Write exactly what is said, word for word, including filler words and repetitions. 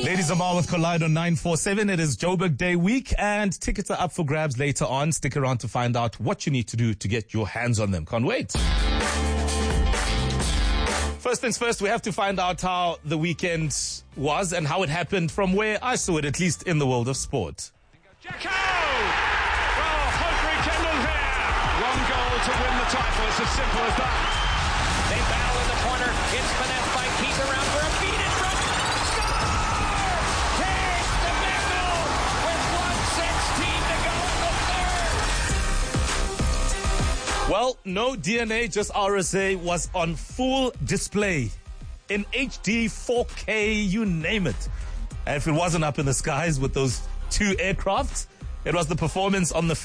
Ladies Amal with Collide on nine four seven. It is Joburg Day week and tickets are up for grabs later on. Stick around to find out what you need to do to get your hands on them. Can't wait. First things first, we have to find out how the weekend was and how it happened from where I saw it, at least in the world of sport. Jacko! Well, hungry Kendall here. One goal to win the title. It's as simple as that. They battle in the corner. It's finessed by Keith around for a feed in front. Score! Take the medal with one sixteen to go in the third. Well, no D N A, just R S A was on full display in H D, four K, you name it. And if it wasn't up in the skies with those two aircrafts, it was the performance on the